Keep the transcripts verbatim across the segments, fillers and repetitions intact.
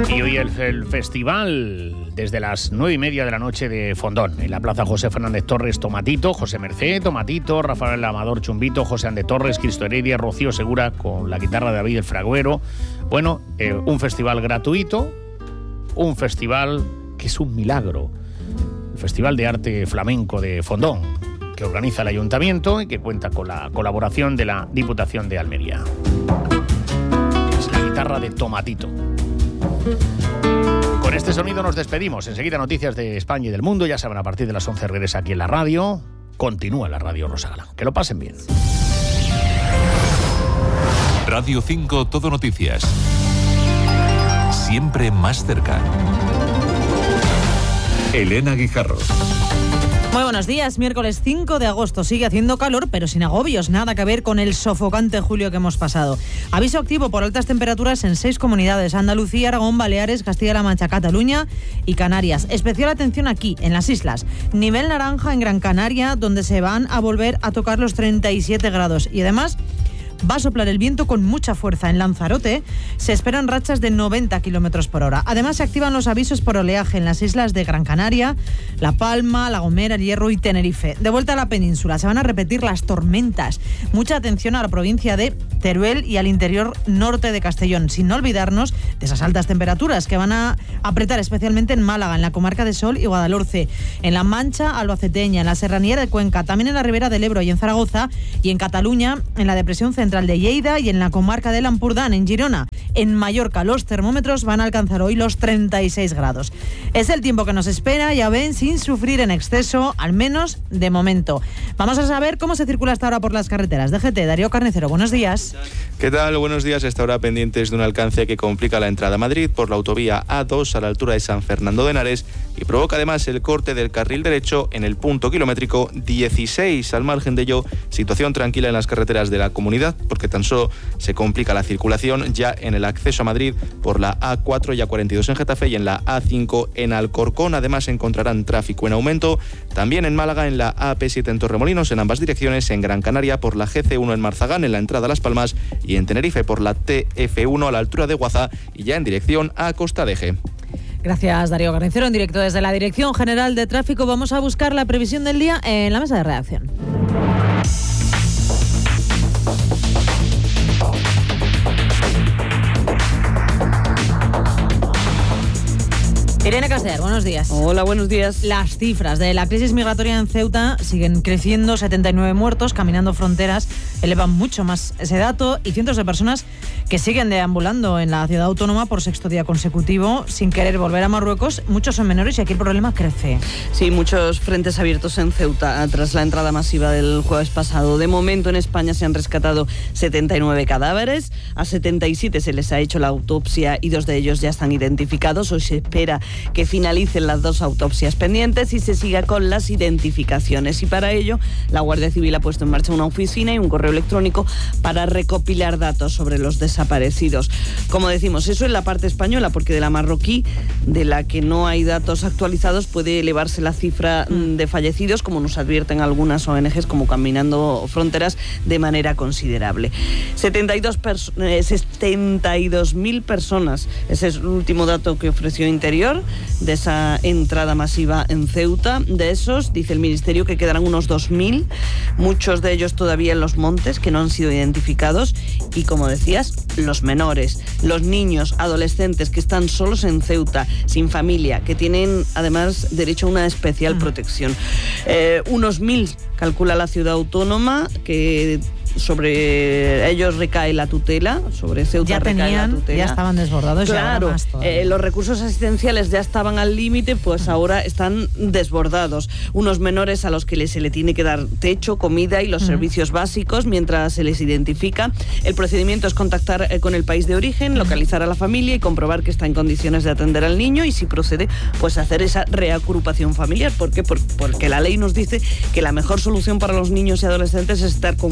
Y hoy el, el festival desde las nueve y media de la noche de Fondón, en la Plaza José Fernández Torres, Tomatito, José Merced, Tomatito, Rafael Amador Chumbito, José Ande Torres, Cristo Heredia, Rocío Segura con la guitarra de David el Fragüero. Bueno, eh, un festival gratuito, un festival que es un milagro. El Festival de Arte Flamenco de Fondón, que organiza el Ayuntamiento y que cuenta con la colaboración de la Diputación de Almería. Es la guitarra de Tomatito. Con este sonido nos despedimos. Enseguida noticias de España y del mundo. Ya saben, a partir de las once regresa aquí en la radio. Continúa la radio Rosa Galán. Que lo pasen bien. Radio cinco Todo Noticias. Siempre más cerca. Elena Guijarro. Muy buenos días, miércoles cinco de agosto. Sigue haciendo calor, pero sin agobios, nada que ver con el sofocante julio que hemos pasado. Aviso activo por altas temperaturas en seis comunidades: Andalucía, Aragón, Baleares, Castilla-La Mancha, Cataluña y Canarias. Especial atención aquí, en las islas. Nivel naranja en Gran Canaria, donde se van a volver a tocar los treinta y siete grados. Y además va a soplar el viento con mucha fuerza. En Lanzarote se esperan rachas de noventa kilómetros por hora. Además, se activan los avisos por oleaje en las islas de Gran Canaria, La Palma, La Gomera, El Hierro y Tenerife. De vuelta a la península, se van a repetir las tormentas. Mucha atención a la provincia de Teruel y al interior norte de Castellón, sin no olvidarnos de esas altas temperaturas que van a apretar especialmente en Málaga, en la comarca de Sol y Guadalhorce, en La Mancha albaceteña, en la serranía de Cuenca, también en la Ribera del Ebro y en Zaragoza, y en Cataluña, en la depresión central de Lleida y en la comarca del Ampurdán, en Girona. En Mallorca los termómetros van a alcanzar hoy los treinta y seis grados. Es el tiempo que nos espera, ya ven, sin sufrir en exceso, al menos de momento. Vamos a saber cómo se circula hasta ahora por las carreteras. D G T, Darío Carnicero, buenos días. ¿Qué tal? Buenos días. Hasta ahora pendientes de un alcance que complica la entrada a Madrid por la autovía A dos a la altura de San Fernando de Henares y provoca además el corte del carril derecho en el punto kilométrico dieciséis. Al margen de ello, situación tranquila en las carreteras de la comunidad, porque tan solo se complica la circulación ya en el acceso a Madrid por la A cuatro y A cuarenta y dos en Getafe y en la A cinco en Alcorcón. Además encontrarán tráfico en aumento también en Málaga en la A P siete en Torremolinos en ambas direcciones, en Gran Canaria por la G C uno en Marzagán en la entrada a Las Palmas y en Tenerife por la T F uno a la altura de Guaza y ya en dirección a Costa de Eje. Gracias, Darío Carnicero. En directo desde la Dirección General de Tráfico vamos a buscar la previsión del día en la mesa de redacción. Irene Castellar, buenos días. Hola, buenos días. Las cifras de la crisis migratoria en Ceuta siguen creciendo, setenta y nueve muertos, caminando fronteras, elevan mucho más ese dato y cientos de personas que siguen deambulando en la ciudad autónoma por sexto día consecutivo sin querer volver a Marruecos. Muchos son menores y aquí el problema crece. Sí, muchos frentes abiertos en Ceuta tras la entrada masiva del jueves pasado. De momento en España se han rescatado setenta y nueve cadáveres, a setenta y siete se les ha hecho la autopsia y dos de ellos ya están identificados. Hoy se espera que finalicen las dos autopsias pendientes y se siga con las identificaciones. Y para ello, la Guardia Civil ha puesto en marcha una oficina y un correo electrónico para recopilar datos sobre los desaparecidos. Como decimos, eso es la parte española, porque de la marroquí, de la que no hay datos actualizados, puede elevarse la cifra de fallecidos, como nos advierten algunas O N Ges como Caminando Fronteras, de manera considerable. setenta y dos pers- eh, setenta y dos mil personas, ese es el último dato que ofreció Interior, de esa entrada masiva en Ceuta. De esos, dice el Ministerio, que quedarán unos dos mil, muchos de ellos todavía en los montes, que no han sido identificados, y como decías, los menores, los niños, adolescentes que están solos en Ceuta, sin familia, que tienen además derecho a una especial protección. Eh, unos mil, calcula la ciudad autónoma, que sobre ellos recae la tutela, sobre Ceuta ya recae tenían, la tutela. Ya estaban desbordados. Claro, y ahora más eh, los recursos asistenciales ya estaban al límite, pues ahora están desbordados. Unos menores a los que se le tiene que dar techo, comida y los uh-huh. servicios básicos mientras se les identifica. El procedimiento es contactar eh, con el país de origen, localizar a la familia y comprobar que está en condiciones de atender al niño, y si procede, pues hacer esa reagrupación familiar. ¿Por qué? Por, porque la ley nos dice que la mejor solución para los niños y adolescentes es estar con su familia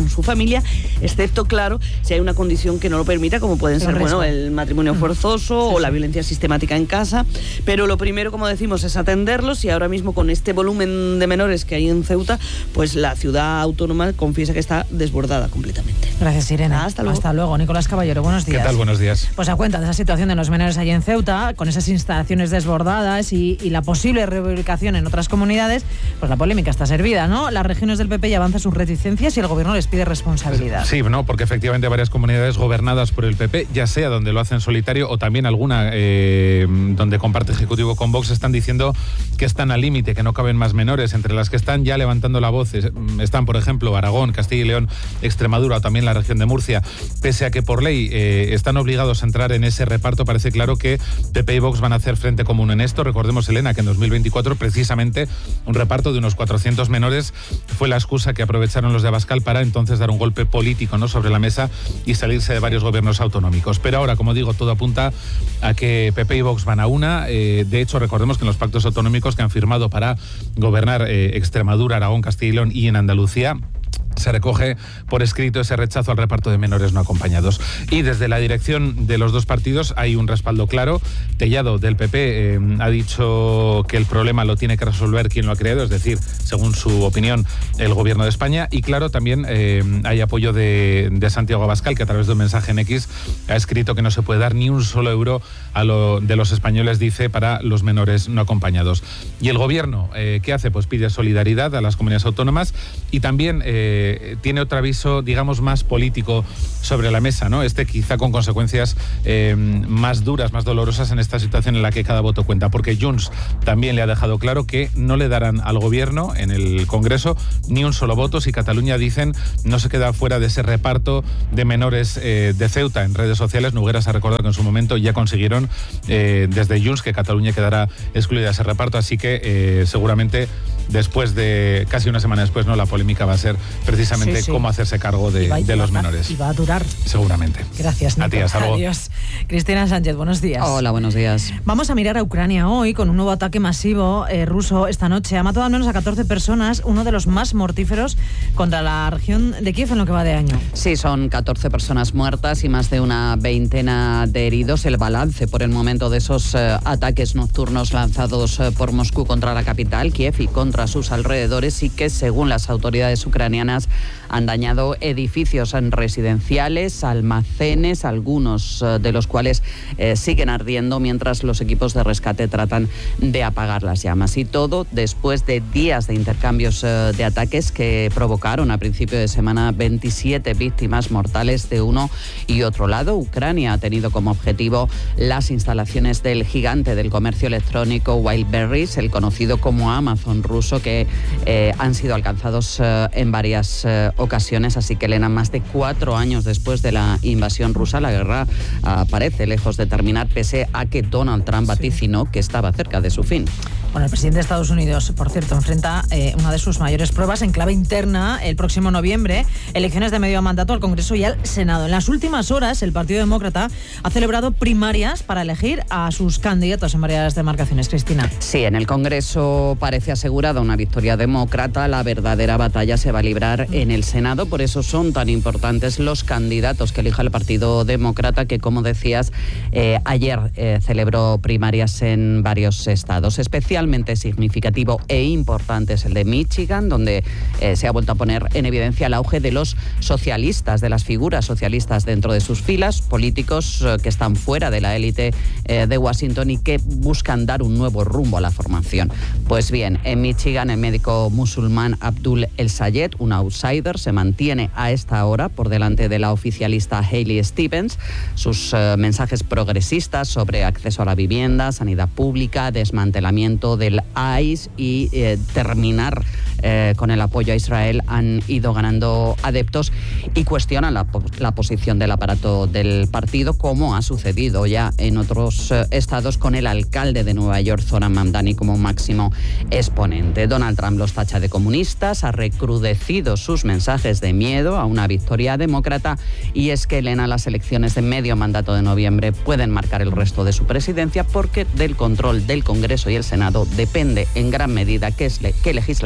familia, excepto, claro, si hay una condición que no lo permita, como pueden ser, bueno, el matrimonio forzoso mm. o la violencia sistemática en casa. Pero lo primero, como decimos, es atenderlos, y ahora mismo con este volumen de menores que hay en Ceuta, pues la ciudad autónoma confiesa que está desbordada completamente. Gracias, Irene. Hasta luego. Hasta luego. Nicolás Caballero, buenos días. ¿Qué tal? Buenos días. Pues a cuenta de esa situación de los menores allí en Ceuta, con esas instalaciones desbordadas y, y la posible reubicación en otras comunidades, pues la polémica está servida, ¿no? Las regiones del P P ya avanzan sus reticencias y el gobierno les pide responsabilidad. Sí, no, porque efectivamente varias comunidades gobernadas por el P P, ya sea donde lo hacen solitario o también alguna eh, donde comparte ejecutivo con Vox, están diciendo que están al límite, que no caben más menores. Entre las que están ya levantando la voz están, por ejemplo, Aragón, Castilla y León, Extremadura o también la región de Murcia. Pese a que por ley eh, están obligados a entrar en ese reparto, parece claro que P P y Vox van a hacer frente común en esto. Recordemos, Elena, que en dos mil veinticuatro precisamente un reparto de unos cuatrocientos menores fue la excusa que aprovecharon los de Abascal para entonces dar un golpe político, ¿no?, sobre la mesa y salirse de varios gobiernos autonómicos. Pero ahora, como digo, todo apunta a que P P y Vox van a una. Eh, de hecho, recordemos que en los pactos autonómicos que han firmado para gobernar eh, Extremadura, Aragón, Castilla y León y en Andalucía, se recoge por escrito ese rechazo al reparto de menores no acompañados. Y desde la dirección de los dos partidos hay un respaldo claro. Tellado, del P P, eh, ha dicho que el problema lo tiene que resolver quien lo ha creado, es decir, según su opinión, el gobierno de España. Y claro, también eh, hay apoyo de, de Santiago Abascal, que a través de un mensaje en X ha escrito que no se puede dar ni un solo euro a lo de los españoles, dice, para los menores no acompañados. Y el gobierno, eh, ¿qué hace? Pues pide solidaridad a las comunidades autónomas y también eh, tiene otro aviso, digamos, más político sobre la mesa, ¿no? Este quizá con consecuencias eh, más duras, más dolorosas en esta situación en la que cada voto cuenta, porque Junts también le ha dejado claro que no le darán al gobierno en el Congreso ni un solo voto si Cataluña, dicen, no se queda fuera de ese reparto de menores eh, de Ceuta. En redes sociales, Nogueras ha recordado que en su momento ya consiguieron eh, desde Junts que Cataluña quedará excluida de ese reparto, así que eh, seguramente después de, casi una semana después, no, la polémica va a ser precisamente sí, sí. cómo hacerse cargo de, va, de los va, menores. Y va a durar. Seguramente. Gracias, Nico. A ti, hasta luego. Adiós. Cristina Sánchez, buenos días. Hola, buenos días. Vamos a mirar a Ucrania hoy con un nuevo ataque masivo eh, ruso esta noche. Ha matado al menos a catorce personas, uno de los más mortíferos contra la región de Kiev en lo que va de año. Sí, son catorce personas muertas y más de una veintena de heridos. El balance por el momento de esos eh, ataques nocturnos lanzados eh, por Moscú contra la capital, Kiev, y contra sus alrededores, y que, según las autoridades ucranianas, han dañado edificios residenciales, almacenes, algunos de los cuales eh, siguen ardiendo mientras los equipos de rescate tratan de apagar las llamas. Y todo después de días de intercambios eh, de ataques que provocaron a principio de semana veintisiete víctimas mortales de uno y otro lado. Ucrania ha tenido como objetivo las instalaciones del gigante del comercio electrónico Wildberries, el conocido como Amazon ruso, que eh, han sido alcanzados eh, en varias eh, ocasiones. Así que, Elena, más de cuatro años después de la invasión rusa, la guerra uh, parece lejos de terminar, pese a que Donald Trump vaticinó sí. que estaba cerca de su fin. Bueno, el presidente de Estados Unidos, por cierto, enfrenta eh, una de sus mayores pruebas en clave interna el próximo noviembre, elecciones de medio mandato al Congreso y al Senado. En las últimas horas, el Partido Demócrata ha celebrado primarias para elegir a sus candidatos en varias demarcaciones. Cristina. Sí, en el Congreso parece asegurada una victoria demócrata. La verdadera batalla se va a librar en el Senado. Por eso son tan importantes los candidatos que elija el Partido Demócrata, que, como decías, eh, ayer eh, celebró primarias en varios estados. Especialmente significativo e importante es el de Michigan, donde eh, se ha vuelto a poner en evidencia el auge de los socialistas, de las figuras socialistas dentro de sus filas, políticos eh, que están fuera de la élite eh, de Washington y que buscan dar un nuevo rumbo a la formación. Pues bien, en Michigan, el médico musulmán Abdul El Sayed, un outsider, se mantiene a esta hora por delante de la oficialista Haley Stevens. Sus eh, mensajes progresistas sobre acceso a la vivienda, sanidad pública, desmantelamiento del I C E y eh, terminar eh, con el apoyo a Israel han ido ganando adeptos y cuestionan la, la posición del aparato del partido, como ha sucedido ya en otros eh, estados con el alcalde de Nueva York, Zoran Mamdani, como máximo exponente. Donald Trump los tacha de comunistas, ha recrudecido sus mensajes de miedo a una victoria demócrata, y es que, Elena, las elecciones de medio mandato de noviembre pueden marcar el resto de su presidencia, porque del control del Congreso y el Senado depende en gran medida qué, es, qué legislaciones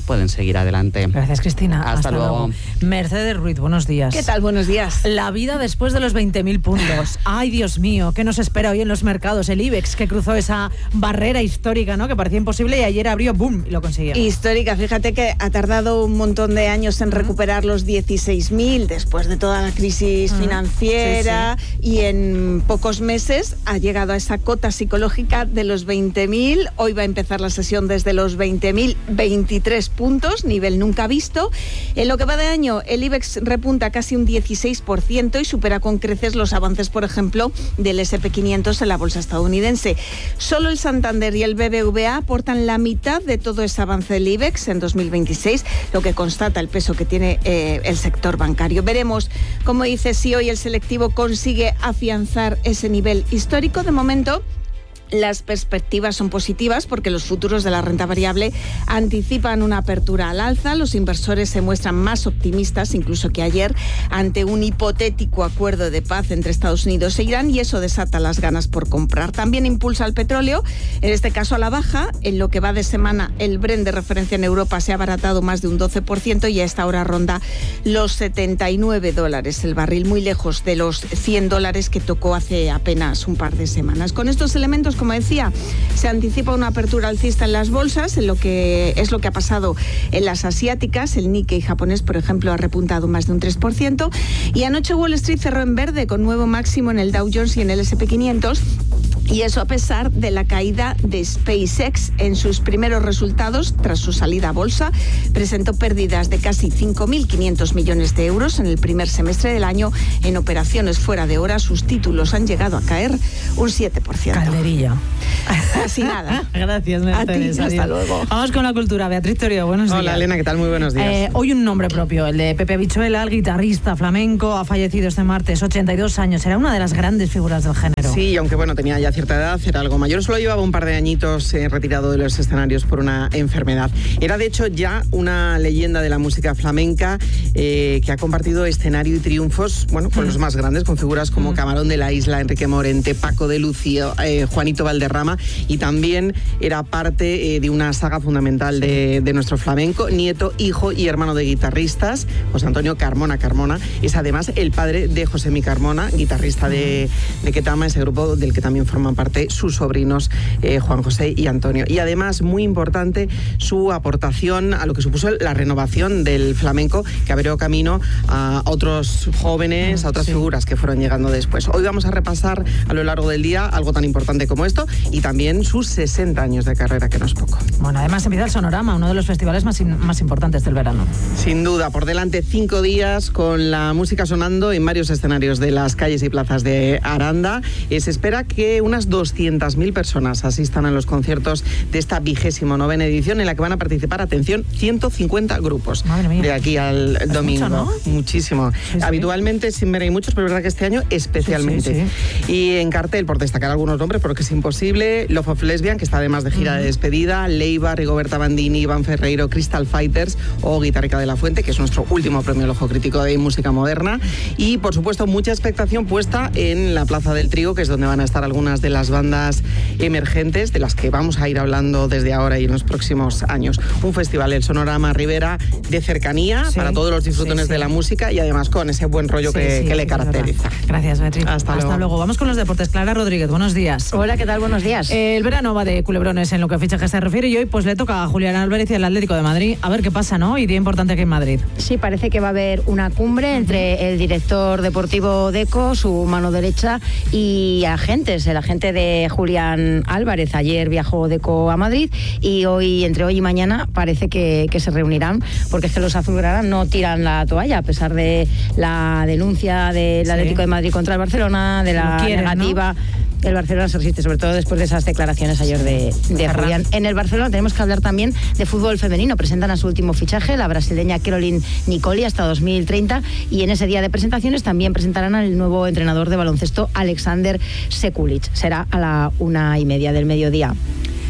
pueden seguir adelante. Gracias, Cristina. Hasta, Hasta luego. luego. Mercedes Ruiz, buenos días. ¿Qué tal? Buenos días. La vida después de los veinte mil puntos. Ay, Dios mío, ¿qué nos espera hoy en los mercados? El IBEX, que cruzó esa barrera histórica, ¿no? Que parecía imposible y ayer abrió, ¡boom!, y lo consiguió. Histórica, fíjate que ha tardado un montón de años en recuperar los dieciséis mil después de toda la crisis uh-huh. financiera, sí, sí. y en pocos meses ha llegado a esa cota psicológica de los veinte mil. Hoy va a empezar la sesión desde los veinte mil veintitrés puntos, nivel nunca visto. En lo que va de año, el IBEX repunta casi un dieciséis por ciento y supera con creces los avances, por ejemplo, del ese and pe quinientos en la bolsa estadounidense. Solo el Santander y el be be ve a aportan la mitad de todo ese avance del IBEX en dos mil veintiséis, lo que constata el peso que tiene eh, el sector bancario. Veremos, como dice, si hoy el selectivo consigue afianzar ese nivel histórico. De momento, las perspectivas son positivas porque los futuros de la renta variable anticipan una apertura al alza. Los inversores se muestran más optimistas incluso que ayer ante un hipotético acuerdo de paz entre Estados Unidos e Irán, y eso desata las ganas por comprar. También impulsa el petróleo, en este caso a la baja. En lo que va de semana, el Brent de referencia en Europa se ha abaratado más de un doce por ciento y a esta hora ronda los setenta y nueve dólares el barril, muy lejos de los cien dólares que tocó hace apenas un par de semanas. Con estos elementos, como decía, se anticipa una apertura alcista en las bolsas, en lo que es lo que ha pasado en las asiáticas. El Nikkei japonés, por ejemplo, ha repuntado más de un tres por ciento, y anoche Wall Street cerró en verde con nuevo máximo en el Dow Jones y en el ese and pe quinientos. Y eso a pesar de la caída de SpaceX en sus primeros resultados tras su salida a bolsa. Presentó pérdidas de casi cinco mil quinientos millones de euros en el primer semestre del año. En operaciones fuera de hora, sus títulos han llegado a caer un siete por ciento. Calderilla. Casi nada. Gracias, Mercedes. A ti, hasta luego. Vamos con la cultura. Beatriz Torio, buenos días. Hola, Elena, ¿qué tal? Muy buenos días. Eh, hoy un nombre propio, el de Pepe Bichuela, el guitarrista flamenco, ha fallecido este martes, ochenta y dos años. Era una de las grandes figuras del género. Sí, aunque bueno, tenía ya cierta edad, era algo mayor. Solo llevaba un par de añitos eh, retirado de los escenarios por una enfermedad. Era de hecho ya una leyenda de la música flamenca eh, que ha compartido escenario y triunfos, bueno, con mm. los más grandes, con figuras como mm. Camarón de la Isla, Enrique Morente, Paco de Lucía, eh, Juanito Valderrama, y también era parte eh, de una saga fundamental de, de nuestro flamenco. Nieto, hijo y hermano de guitarristas, José Antonio Carmona Carmona. Es además el padre de Josemi Carmona, guitarrista de, de Ketama, ese grupo del que también forman parte sus sobrinos eh, Juan José y Antonio. Y además, muy importante, su aportación a lo que supuso la renovación del flamenco, que abrió camino a otros jóvenes, a otras sí. figuras que fueron llegando después. Hoy vamos a repasar a lo largo del día algo tan importante como esto y también sus sesenta años de carrera, que no es poco. Bueno, además empieza el Sonorama, uno de los festivales más, in, más importantes del verano. Sin duda, por delante cinco días con la música sonando en varios escenarios de las calles y plazas de Aranda. Eh, se espera que unas doscientas mil personas asistan a los conciertos de esta vigésimo novena edición, en la que van a participar, atención, ciento cincuenta grupos. Madre mía. De aquí al es domingo. Mucho, ¿no? Muchísimo. Sí, sí. Habitualmente siempre hay muchos, pero es verdad que este año especialmente. Sí, sí, sí. Y en cartel, por destacar algunos nombres, porque es imposible, Love of Lesbian, que está además de gira uh-huh. de despedida, Leiva, Rigoberta Bandini, Iván Ferreiro, Crystal Fighters o Guitarrica de la Fuente, que es nuestro último premio al Ojo Crítico de música moderna. Y, por supuesto, mucha expectación puesta en la Plaza del Trigo, que es donde van a estar algunas de las bandas emergentes de las que vamos a ir hablando desde ahora y en los próximos años. Un festival, el Sonorama Rivera, de cercanía sí, para todos los disfrutones sí, sí. de la música y además con ese buen rollo sí, que, sí, que le caracteriza. Gracias, Beatriz. Hasta, Hasta luego. luego. Vamos con los deportes. Clara Rodríguez, buenos días. Hola, ¿qué tal? Buenos días. Eh, el verano va de culebrones en lo que a fichajes se refiere y hoy pues le toca a Julián Álvarez y al Atlético de Madrid. A ver qué pasa, ¿no? Y día importante aquí en Madrid. Sí, parece que va a haber una cumbre entre el director deportivo Deco, su mano derecha, y agentes. El agente de Julián Álvarez. Ayer viajó Deco a Madrid y hoy, entre hoy y mañana, parece que, que se reunirán, porque es que los azulgrana no tiran la toalla, a pesar de la denuncia del sí. Atlético de Madrid contra el Barcelona, de la quieren, negativa. ¿No? El Barcelona se resiste, sobre todo después de esas declaraciones ayer de, de Julián. En el Barcelona tenemos que hablar también de fútbol femenino. Presentan a su último fichaje, la brasileña Caroline Nicoli, hasta dos mil treinta, y en ese día de presentaciones también presentarán al nuevo entrenador de baloncesto, Alexander Sekulic. Será a la una y media del mediodía.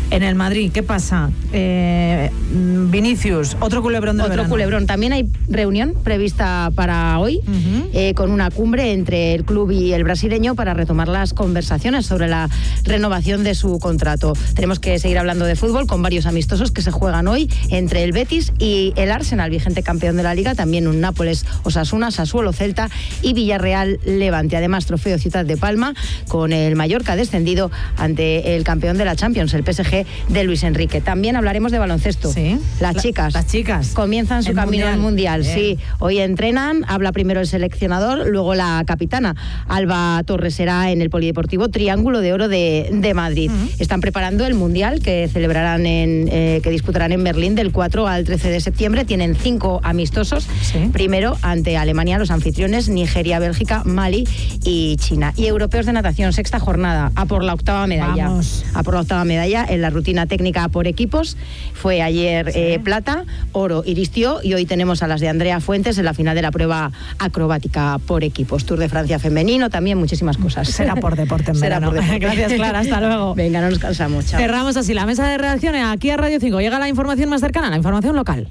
En el Madrid, ¿qué pasa? Eh, Vinicius, otro culebrón del Otro verano. culebrón. También hay reunión prevista para hoy, uh-huh. eh, con una cumbre entre el club y el brasileño para retomar las conversaciones sobre la renovación de su contrato. Tenemos que seguir hablando de fútbol con varios amistosos que se juegan hoy entre el Betis y el Arsenal, vigente campeón de la Liga, también un Nápoles Osasuna, Sassuolo Celta y Villarreal Levante. Además, trofeo Ciudad de Palma con el Mallorca descendido ante el campeón de la Champions, el P S G de Luis Enrique. También hablaremos de baloncesto. Sí. Las La, chicas. Las chicas. Comienzan su el camino al Mundial. Bien. Sí. Hoy entrenan, habla primero el seleccionador, luego la capitana. Alba Torres será en el Polideportivo Triángulo de Oro de, de Madrid. Uh-huh. Están preparando el Mundial que celebrarán en, eh, que disputarán en Berlín del cuatro al trece de septiembre. Tienen cinco amistosos. Sí. Primero ante Alemania, los anfitriones, Nigeria, Bélgica, Mali y China. Y europeos de natación, sexta jornada, a por la octava medalla. Vamos. A por la octava medalla en la rutina técnica por equipos. Fue ayer sí. eh, plata, oro Iristió y hoy tenemos a las de Andrea Fuentes en la final de la prueba acrobática por equipos. Tour de Francia femenino, también muchísimas cosas. Será por deporte en Será verano. por deporte. Gracias, Clara, hasta luego. Venga, no nos cansamos. Chao. Cerramos así la mesa de redacción aquí a Radio cinco. Llega la información más cercana, la información local.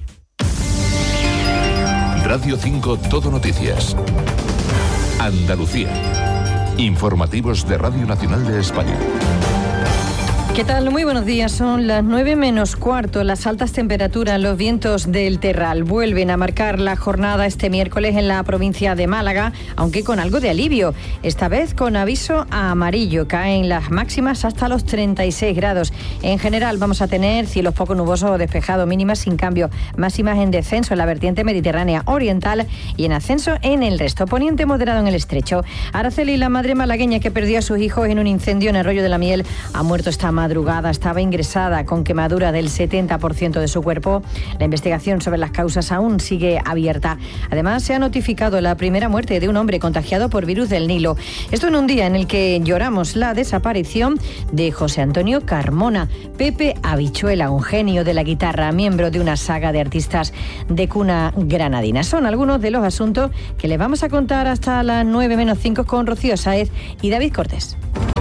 Radio cinco Todo Noticias. Andalucía. Informativos de Radio Nacional de España. ¿Qué tal? Muy buenos días. Son las nueve menos cuarto. Las altas temperaturas, los vientos del Terral vuelven a marcar la jornada este miércoles en la provincia de Málaga, aunque con algo de alivio. Esta vez con aviso a amarillo. Caen las máximas hasta los treinta y seis grados. En general vamos a tener cielos poco nubosos o despejados, mínimas sin cambio. Máximas en descenso en la vertiente mediterránea oriental y en ascenso en el resto. Poniente moderado en el estrecho. Araceli, la madre malagueña que perdió a sus hijos en un incendio en Arroyo de la Miel, ha muerto esta madrugada. Estaba ingresada con quemadura del setenta por ciento de su cuerpo. La investigación sobre las causas aún sigue abierta. Además, se ha notificado la primera muerte de un hombre contagiado por virus del Nilo. Esto en un día en el que lloramos la desaparición de José Antonio Carmona, Pepe Habichuela, un genio de la guitarra, miembro de una saga de artistas de cuna granadina. Son algunos de los asuntos que les vamos a contar hasta las nueve menos cinco con Rocío Sáez y David Cortés.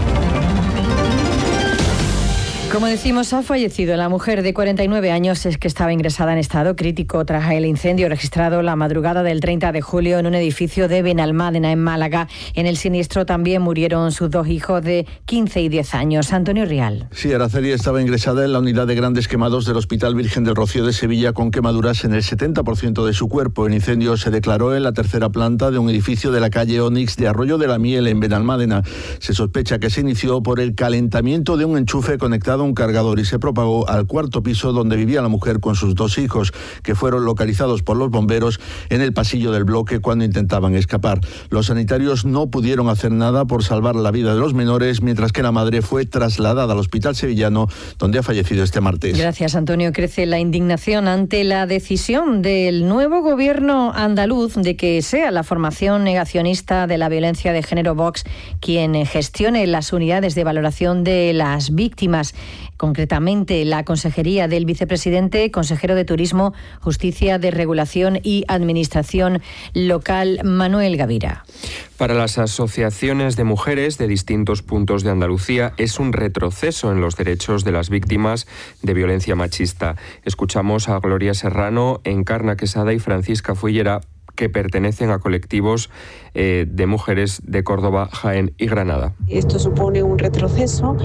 Como decimos, ha fallecido la mujer de cuarenta y nueve años, es que estaba ingresada en estado crítico tras el incendio registrado la madrugada del treinta de julio en un edificio de Benalmádena, en Málaga. En el siniestro también murieron sus dos hijos de quince y diez años. Antonio Rial. Sí, Araceli estaba ingresada en la unidad de grandes quemados del Hospital Virgen del Rocío de Sevilla con quemaduras en el setenta por ciento de su cuerpo. El incendio se declaró en la tercera planta de un edificio de la calle Onix de Arroyo de la Miel, en Benalmádena. Se sospecha que se inició por el calentamiento de un enchufe conectado un cargador y se propagó al cuarto piso donde vivía la mujer con sus dos hijos, que fueron localizados por los bomberos en el pasillo del bloque cuando intentaban escapar. Los sanitarios no pudieron hacer nada por salvar la vida de los menores, mientras que la madre fue trasladada al hospital sevillano, donde ha fallecido este martes. Gracias, Antonio. Crece la indignación ante la decisión del nuevo gobierno andaluz de que sea la formación negacionista de la violencia de género Vox quien gestione las unidades de valoración de las víctimas. Concretamente, la consejería del vicepresidente, consejero de Turismo, Justicia, Desregulación y Administración Local, Manuel Gavira. Para las asociaciones de mujeres de distintos puntos de Andalucía es un retroceso en los derechos de las víctimas de violencia machista. Escuchamos a Gloria Serrano, Encarna Quesada y Francisca Fullera, que pertenecen a colectivos eh, de mujeres de Córdoba, Jaén y Granada. Esto supone un retroceso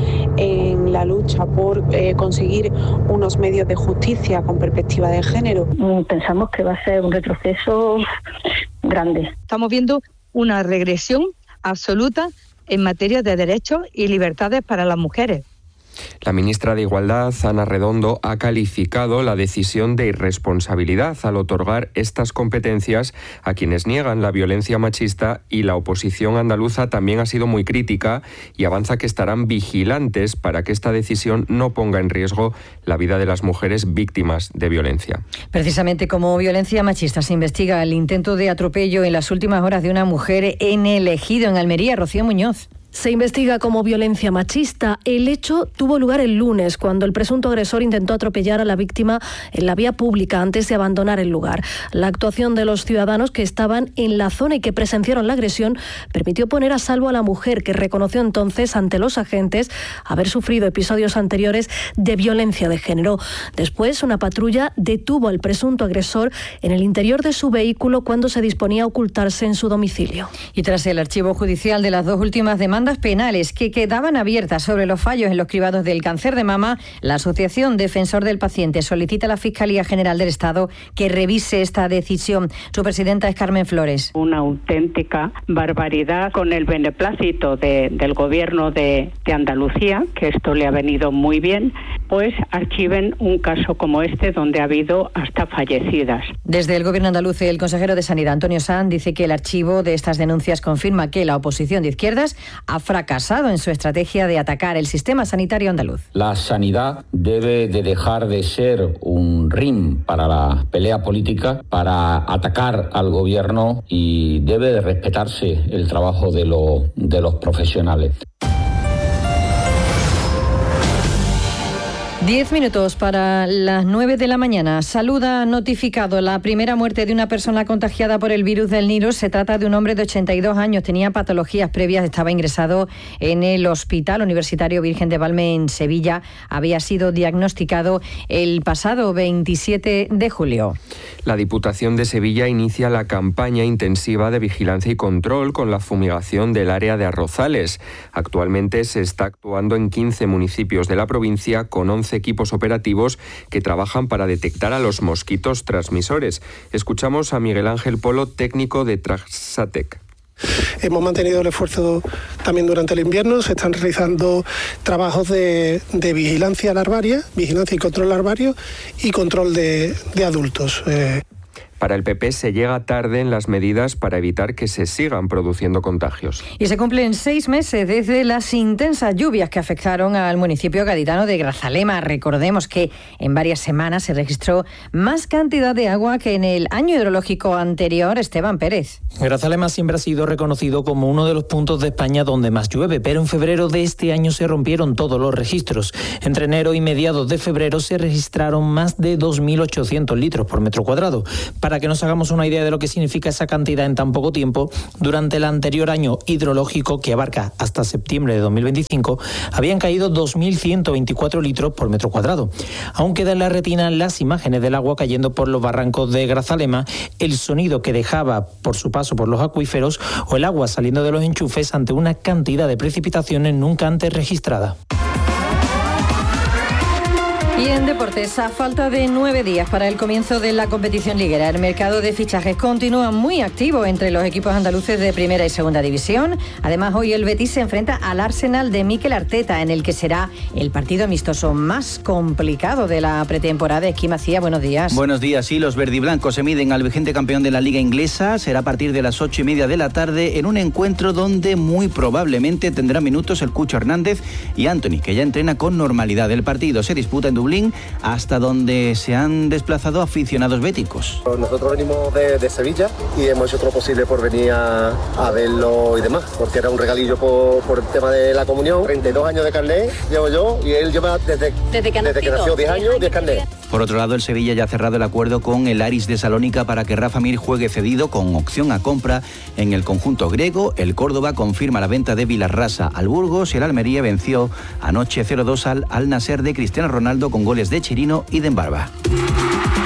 en la lucha por eh, conseguir unos medios de justicia con perspectiva de género. Pensamos que va a ser un retroceso grande. Estamos viendo una regresión absoluta en materia de derechos y libertades para las mujeres. La ministra de Igualdad, Ana Redondo, ha calificado la decisión de irresponsabilidad al otorgar estas competencias a quienes niegan la violencia machista, y la oposición andaluza también ha sido muy crítica y avanza que estarán vigilantes para que esta decisión no ponga en riesgo la vida de las mujeres víctimas de violencia. Precisamente como violencia machista se investiga el intento de atropello en las últimas horas de una mujer en el Ejido, en Almería. Rocío Muñoz. Se investiga como violencia machista. El hecho tuvo lugar el lunes, cuando el presunto agresor intentó atropellar a la víctima en la vía pública antes de abandonar el lugar. La actuación de los ciudadanos que estaban en la zona y que presenciaron la agresión permitió poner a salvo a la mujer, que reconoció entonces ante los agentes haber sufrido episodios anteriores de violencia de género. Después, una patrulla detuvo al presunto agresor en el interior de su vehículo cuando se disponía a ocultarse en su domicilio. Y tras el archivo judicial de las dos últimas demandas penales que quedaban abiertas sobre los fallos en los cribados del cáncer de mama, la Asociación Defensor del Paciente solicita a la Fiscalía General del Estado que revise esta decisión. Su presidenta es Carmen Flores. Una auténtica barbaridad, con el beneplácito de, del gobierno de, de Andalucía, que esto le ha venido muy bien, pues archiven un caso como este donde ha habido hasta fallecidas. Desde el gobierno andaluz, el consejero de Sanidad, Antonio Sanz, dice que el archivo de estas denuncias confirma que la oposición de izquierdas ha fracasado en su estrategia de atacar el sistema sanitario andaluz. La sanidad debe de dejar de ser un ring para la pelea política, para atacar al gobierno, y debe de respetarse el trabajo de, lo, de los profesionales. Diez minutos para las nueve de la mañana. Salud ha notificado la primera muerte de una persona contagiada por el virus del Nilo. Se trata de un hombre de ochenta y dos años. Tenía patologías previas. Estaba ingresado en el Hospital Universitario Virgen de Valme en Sevilla. Había sido diagnosticado el pasado veintisiete de julio. La Diputación de Sevilla inicia la campaña intensiva de vigilancia y control con la fumigación del área de Arrozales. Actualmente se está actuando en quince municipios de la provincia con once equipos operativos que trabajan para detectar a los mosquitos transmisores. Escuchamos a Miguel Ángel Polo, técnico de Traxatec. Hemos mantenido el esfuerzo también durante el invierno. Se están realizando trabajos de, de vigilancia larvaria, vigilancia y control larvario y control de, de adultos. Eh, Para el P P se llega tarde en las medidas para evitar que se sigan produciendo contagios. Y se cumplen seis meses desde las intensas lluvias que afectaron al municipio gaditano de Grazalema. Recordemos que en varias semanas se registró más cantidad de agua que en el año hidrológico anterior. Esteban Pérez. Grazalema siempre ha sido reconocido como uno de los puntos de España donde más llueve, pero en febrero de este año se rompieron todos los registros. Entre enero y mediados de febrero se registraron más de dos mil ochocientos litros por metro cuadrado. Para que nos hagamos una idea de lo que significa esa cantidad en tan poco tiempo, durante el anterior año hidrológico, que abarca hasta septiembre de dos mil veinticinco, habían caído dos mil ciento veinticuatro litros por metro cuadrado. Aún quedan en la retina las imágenes del agua cayendo por los barrancos de Grazalema, el sonido que dejaba por su paso por los acuíferos o el agua saliendo de los enchufes ante una cantidad de precipitaciones nunca antes registrada. Y en deportes, a falta de nueve días para el comienzo de la competición liguera, el mercado de fichajes continúa muy activo entre los equipos andaluces de primera y segunda división. Además, hoy el Betis se enfrenta al Arsenal de Mikel Arteta, en el que será el partido amistoso más complicado de la pretemporada. Esquí Macía, buenos días. Buenos días, sí, los verdiblancos se miden al vigente campeón de la Liga Inglesa. Será a partir de las ocho y media de la tarde en un encuentro donde muy probablemente tendrá minutos el Cucho Hernández y Anthony, que ya entrena con normalidad. El partido se disputa en Dublín, hasta donde se han desplazado aficionados béticos. Nosotros venimos de, de Sevilla y hemos hecho todo lo posible por venir a, a verlo y demás, porque era un regalillo por, por el tema de la comunión. treinta y dos años de carnet llevo yo y él lleva desde, desde, que, desde que nació diez años, diez carnet. Por otro lado, el Sevilla ya ha cerrado el acuerdo con el Aris de Salónica para que Rafa Mir juegue cedido con opción a compra en el conjunto griego. El Córdoba confirma la venta de Vilarrasa al Burgos y el Almería venció anoche cero dos al Al Nasser de Cristiano Ronaldo con goles de Chirino y de Embarba.